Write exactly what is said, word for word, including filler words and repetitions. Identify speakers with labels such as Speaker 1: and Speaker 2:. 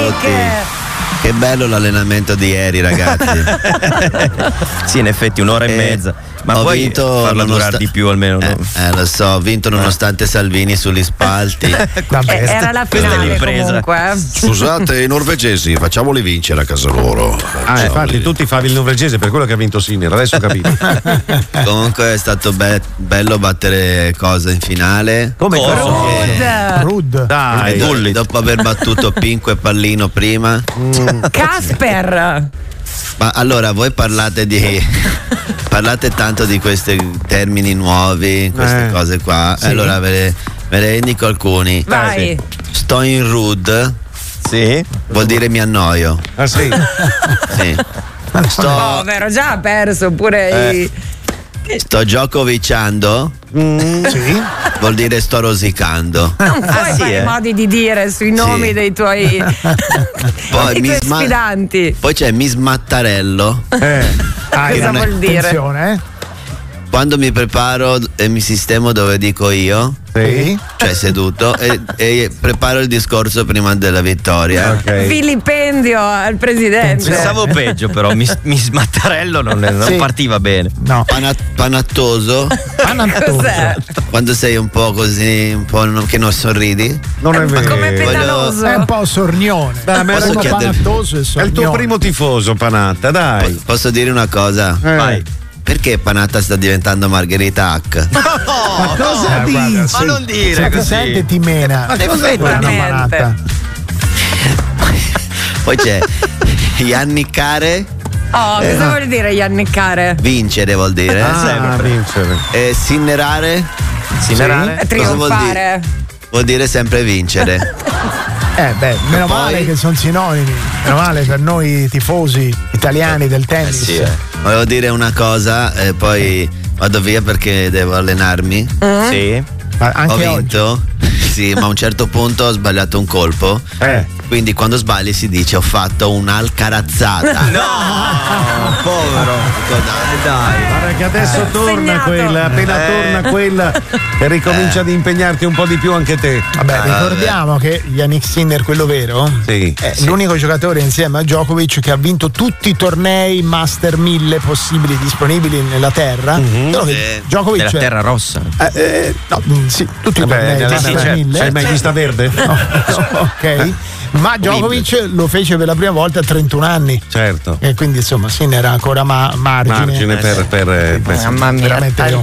Speaker 1: Anche.
Speaker 2: Che bello l'allenamento di ieri, ragazzi.
Speaker 3: Sì, in effetti un'ora e
Speaker 2: Eh,
Speaker 3: mezza. Ma
Speaker 2: ho
Speaker 3: puoi
Speaker 2: vinto
Speaker 3: farla durare
Speaker 2: nonost-
Speaker 3: di più almeno, no?
Speaker 2: Eh, eh, lo so, ho vinto nonostante Salvini sugli spalti.
Speaker 1: Eh, era la
Speaker 3: Questa è
Speaker 1: finale
Speaker 3: l'impresa.
Speaker 1: comunque. eh.
Speaker 4: Scusate, i norvegesi, facciamoli vincere a casa loro.
Speaker 5: Ah,
Speaker 4: Facciamoli.
Speaker 5: infatti tu ti favi il norvegese, per quello che ha vinto Sinner, adesso ho capito.
Speaker 2: Comunque è stato be- bello battere cosa in finale.
Speaker 5: Come
Speaker 3: Cosa?
Speaker 1: Rude.
Speaker 6: Rude.
Speaker 5: Dai,
Speaker 2: E do- dopo aver battuto Pinco e Pallino prima.
Speaker 1: Casper.
Speaker 2: Ma allora voi parlate di parlate tanto di questi termini nuovi, queste
Speaker 5: Eh,
Speaker 2: cose qua.
Speaker 5: sì.
Speaker 2: Allora ve ne, ve ne indico alcuni.
Speaker 1: Vai.
Speaker 2: Sto in rude
Speaker 3: Sì.
Speaker 2: vuol dire mi annoio.
Speaker 5: Ah sì?
Speaker 2: Sì. Sto,
Speaker 1: Povero, già ha perso pure i.
Speaker 2: sto giokovicciando
Speaker 6: Sì.
Speaker 2: vuol dire sto rosicando.
Speaker 1: Non puoi
Speaker 3: sì,
Speaker 1: fare
Speaker 3: eh.
Speaker 1: modi di dire sui nomi
Speaker 2: Sì.
Speaker 1: dei tuoi,
Speaker 2: Poi
Speaker 1: dei
Speaker 2: mi
Speaker 1: tuoi
Speaker 2: sma-
Speaker 1: sfidanti.
Speaker 2: Poi c'è mi smattarello.
Speaker 5: Eh.
Speaker 6: Ah,
Speaker 1: Cosa
Speaker 6: non è-
Speaker 1: vuol dire?
Speaker 6: Attenzione, eh.
Speaker 2: Quando mi preparo e mi sistemo dove dico io,
Speaker 6: Sì.
Speaker 2: cioè seduto, e, e preparo il discorso prima della vittoria.
Speaker 5: Ok.
Speaker 1: Vilipendio al presidente.
Speaker 3: Pensavo peggio, però mi, mi smattarello non, non
Speaker 6: Sì.
Speaker 3: partiva bene.
Speaker 6: No.
Speaker 2: Pana- panattoso,
Speaker 6: Panattoso.
Speaker 1: Cos'è?
Speaker 2: quando sei un po' così, un po' non- che non sorridi.
Speaker 5: Non è vero.
Speaker 1: Come
Speaker 2: Voglio-
Speaker 1: pedaloso.
Speaker 6: È un po' sornione.
Speaker 5: Dai, ma
Speaker 6: Uno
Speaker 2: posso chiedere-
Speaker 6: panattoso e
Speaker 5: È il
Speaker 6: sornione.
Speaker 5: tuo primo tifoso, Panatta, dai.
Speaker 2: Posso dire una cosa?
Speaker 5: Eh.
Speaker 3: Vai.
Speaker 2: Perché Panatta sta diventando Margherita Hack?
Speaker 6: Ma cosa Eh, guarda, dici?
Speaker 3: Ma non dire
Speaker 6: Se ti
Speaker 3: così.
Speaker 6: sente ti mena.
Speaker 5: Ma cosa
Speaker 6: Quella è una
Speaker 1: veramente?
Speaker 6: manata.
Speaker 2: Poi c'è Iannicare,
Speaker 1: Oh, cosa vuol dire Iannicare?
Speaker 2: vincere vuol dire.
Speaker 5: Ah,
Speaker 3: sempre.
Speaker 5: vincere.
Speaker 2: E Sinnerare
Speaker 3: Sinerare?
Speaker 2: cosa vuol
Speaker 1: Trionfare.
Speaker 2: vuol dire sempre vincere.
Speaker 6: Eh beh, meno
Speaker 2: Poi-
Speaker 6: male che sono sinonimi. Meno male per noi tifosi italiani del tennis.
Speaker 3: Sì, eh.
Speaker 2: Volevo dire una cosa e poi vado via perché devo allenarmi.
Speaker 3: Sì.
Speaker 6: Ma
Speaker 2: Ho
Speaker 6: anche oggi.
Speaker 2: vinto, sì, ma a un certo punto ho sbagliato un colpo.
Speaker 5: Eh.
Speaker 2: Quindi quando sbagli si dice ho fatto un'alcarazzata.
Speaker 3: No, povero. Dai.
Speaker 5: Guarda che adesso torna
Speaker 1: Segnato.
Speaker 5: quella, appena
Speaker 3: Eh.
Speaker 5: torna quella e ricomincia ad impegnarti un po' di più anche te.
Speaker 6: Vabbè, ricordiamo che Yannick Sinner, quello vero,
Speaker 5: Sì.
Speaker 6: è l'unico giocatore insieme a Djokovic che ha vinto tutti i tornei Master mille possibili disponibili nella terra. Solo che
Speaker 2: Sì.
Speaker 6: Djokovic
Speaker 3: Della terra rossa.
Speaker 6: eh, eh, no, mm, sì, tutti i
Speaker 5: Vabbè,
Speaker 6: tornei
Speaker 5: nella-
Speaker 6: Master
Speaker 3: sì, certo.
Speaker 6: mille.
Speaker 5: Hai mai vista verde?
Speaker 6: No, ok. Ma Djokovic lo fece per la prima volta a trentuno anni.
Speaker 5: Certo.
Speaker 6: E quindi insomma Sinner era ancora ma- margine.
Speaker 5: Margine per, per, per-
Speaker 1: Mamma mia.
Speaker 6: Veramente